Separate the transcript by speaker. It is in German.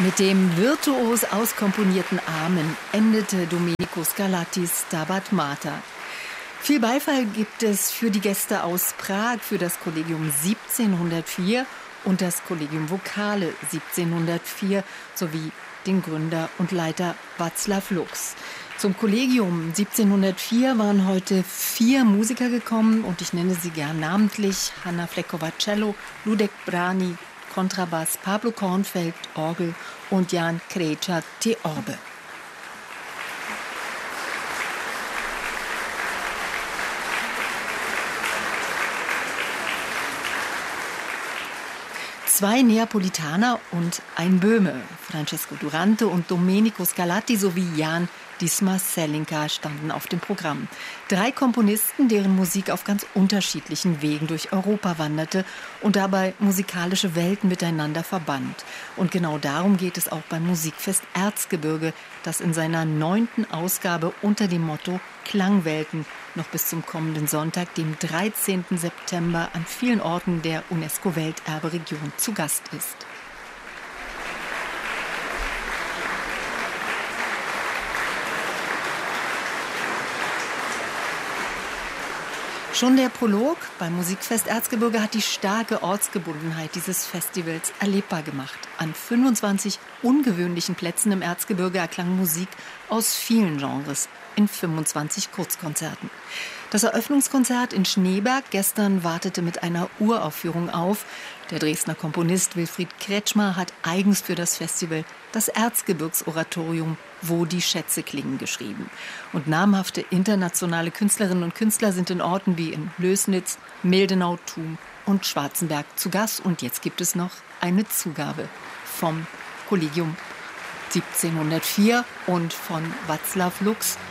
Speaker 1: Mit dem virtuos auskomponierten Amen endete Domenico Scarlattis Stabat Mater. Viel Beifall gibt es für die Gäste aus Prag, für das Kollegium 1704 und das Kollegium Vokale 1704 sowie den Gründer und Leiter Václav Lux. Zum Kollegium 1704 waren heute 4 Musiker gekommen und ich nenne sie gern namentlich: Hanna Fleckova Cello, Ludek Brani Kontrabass, Pablo Kornfeld Orgel und Jan Krejča Theorbe. Zwei Neapolitaner und ein Böhme, Francesco Durante und Domenico Scarlatti sowie Jan Disma Selinka standen auf dem Programm. 3 Komponisten, deren Musik auf ganz unterschiedlichen Wegen durch Europa wanderte und dabei musikalische Welten miteinander verband. Und genau darum geht es auch beim Musikfest Erzgebirge, das in seiner 9. Ausgabe unter dem Motto Klangwelten noch bis zum kommenden Sonntag, dem 13. September, an vielen Orten der UNESCO-Welterberegion zu Gast ist. Schon der Prolog beim Musikfest Erzgebirge hat die starke Ortsgebundenheit dieses Festivals erlebbar gemacht. An 25 ungewöhnlichen Plätzen im Erzgebirge erklang Musik aus vielen Genres in 25 Kurzkonzerten. Das Eröffnungskonzert in Schneeberg gestern wartete mit einer Uraufführung auf. Der Dresdner Komponist Wilfried Kretschmer hat eigens für das Festival das Erzgebirgsoratorium Wo die Schätze klingen geschrieben. Und namhafte internationale Künstlerinnen und Künstler sind in Orten wie in Lößnitz, Mildenau, Thun und Schwarzenberg zu Gast. Und jetzt gibt es noch eine Zugabe vom Kollegium 1704 und von Václav Lux.